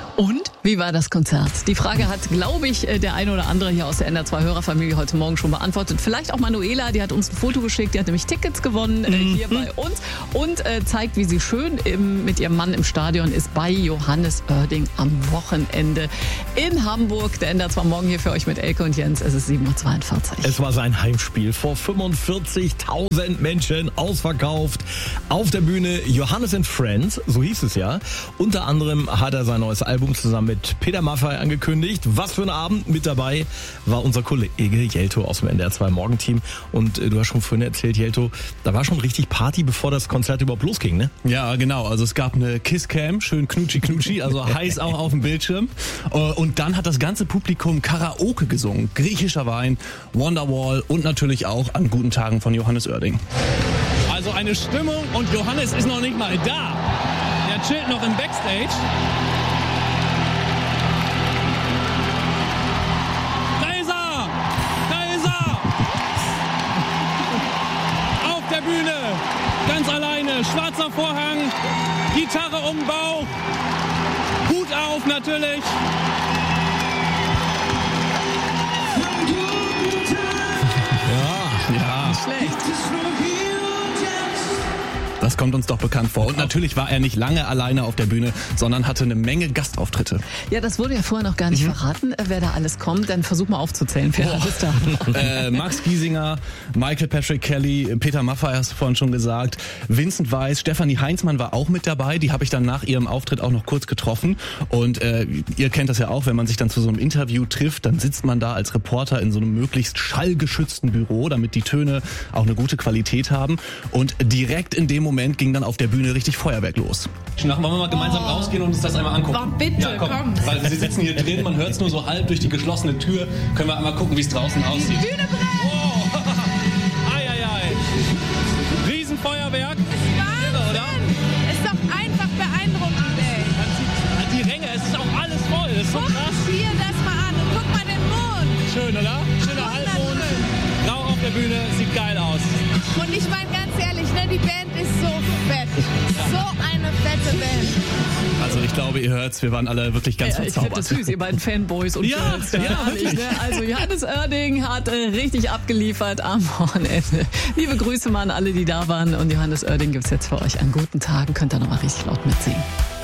Und wie war das Konzert? Die Frage hat, glaube ich, der eine oder andere hier aus der NDR2-Hörerfamilie heute Morgen schon beantwortet. Vielleicht auch Manuela, die hat uns ein Foto geschickt, die hat nämlich Tickets gewonnen hier bei uns und zeigt, wie sie schön mit ihrem Mann im Stadion ist bei Johannes Oerding am Wochenende in Hamburg. Der NDR2 Morgen hier für euch mit Elke und Jens. Es ist 7:42 Uhr. Es war sein Heimspiel vor 45.000 Menschen, ausverkauft. Auf der Bühne Johannes and Friends, so hieß es ja. Unter anderem hat er sein neues Album zusammen mit Peter Maffay angekündigt. Was für ein Abend. Mit dabei war unser Kollege Jelto aus dem NDR2 Morgenteam. Und du hast schon vorhin erzählt, Jelto, da war schon richtig Party, bevor das Konzert überhaupt losging, ne? Ja, genau. Also es gab eine Kisscam, schön knutschi, also heiß auch auf dem Bildschirm. Und dann hat das ganze Publikum Karaoke gesungen. Griechischer Wein, Wonderwall und natürlich auch an guten Tagen von Johannes Oerding. Also eine Stimmung und Johannes ist noch nicht mal da. Der chillt noch im Backstage. Bühne, ganz alleine, schwarzer Vorhang, Gitarre um den Bauch, Hut auf natürlich. Ja, nicht schlecht. Das kommt uns doch bekannt vor. Und natürlich war er nicht lange alleine auf der Bühne, sondern hatte eine Menge Gastauftritte. Ja, das wurde ja vorher noch gar nicht verraten, wer da alles kommt. Dann versuch mal aufzuzählen, wer alles da. Max Giesinger, Michael Patrick Kelly, Peter Maffay hast du vorhin schon gesagt, Vincent Weiss, Stefanie Heinzmann war auch mit dabei. Die habe ich dann nach ihrem Auftritt auch noch kurz getroffen. Und ihr kennt das ja auch, wenn man sich dann zu so einem Interview trifft, dann sitzt man da als Reporter in so einem möglichst schallgeschützten Büro, damit die Töne auch eine gute Qualität haben. Und direkt in dem Moment ging dann auf der Bühne richtig Feuerwerk los. Wollen wir mal gemeinsam rausgehen und uns das einmal angucken? Oh, bitte, ja, komm. Weil Sie sitzen hier drin, man hört es nur so halb durch die geschlossene Tür. Können wir einmal gucken, wie es draußen aussieht. Die Bühne brennt! Oh. Eieiei. Riesenfeuerwerk. Wahnsinn! Oder? Ist doch einfach beeindruckend, ey. Man sieht die Ränge, es ist auch alles voll. Das ist so Guck krass. dir das mal an und guck mal den Mond. Schön, oder? Schöner Halbmond. Wunderschön. Grau auf der Bühne, sieht geil aus. Und ich meine ganz ehrlich, ne, die Band ist so fett. So eine fette Band. Also ich glaube, ihr hört's, wir waren alle wirklich ganz Ich finde verzaubert. das süß, ihr beiden Fanboys und Ja, Girls. ja, Herrlich, wirklich. ne? Also Johannes Oerding hat richtig abgeliefert am Wochenende. Liebe Grüße mal an alle, die da waren. Und Johannes Oerding gibt's jetzt für euch an guten Tagen. Könnt ihr nochmal richtig laut mitsingen.